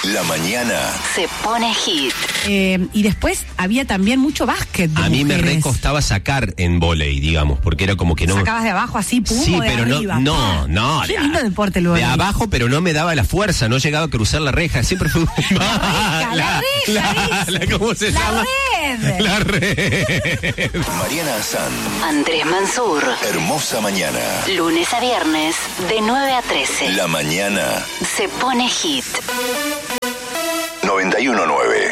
La mañana se pone hit. Y después había también mucho básquet de A mí me mujeres. recostaba sacar en vóley, digamos, porque era como que no... Sacabas de abajo así, pum, Sí, o de pero arriba. no. Qué lindo deporte el vóley. De abajo, pero no me daba la fuerza, no llegaba a cruzar la reja. Siempre fue la reja, ¿cómo se llama? red. La red. Mariana Azán, Andrés Mansur. hermosa mañana. Lunes a viernes, de 9 a 13. La mañana Se pone hit. 91.9.